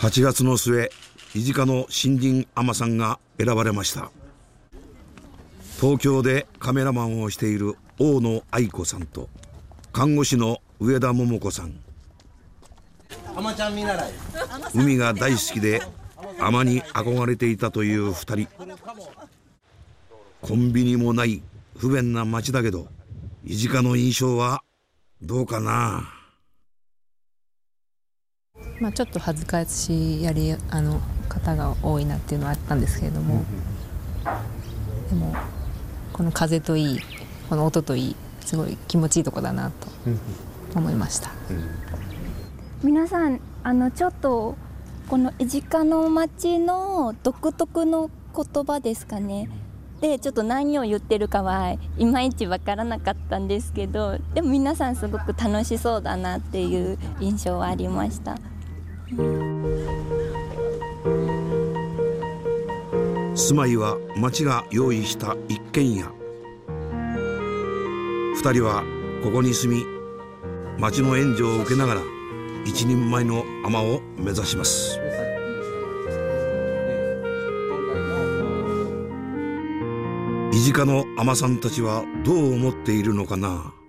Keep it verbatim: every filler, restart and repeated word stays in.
はちがつの末、飯塚の新人海女さんが選ばれました。東京でカメラマンをしている大野愛子さんと看護師の上田桃子さん。 海女ちゃん見習い。 海が大好きで海女に憧れていたというふたり。コンビニもない不便な町だけど、飯塚の印象はどうかな。 まあ、ちょっと恥ずかしいやりあの方が多いなっていうのはあったんですけれども、でもこの風といいこの音といいすごい気持ちいいとこだなと思いました。 皆さんあのちょっとこの飯塚の町の独特の言葉ですかね、でちょっと何を言ってるかはいまいちわからなかったんですけど、でも皆さんすごく楽しそうだなっていう印象はありました。 住まいは町が用意した一軒家。二人はここに住み、町の援助を受けながら一人前の海女を目指します。飯塚の海女さんたちはどう思っているのかな。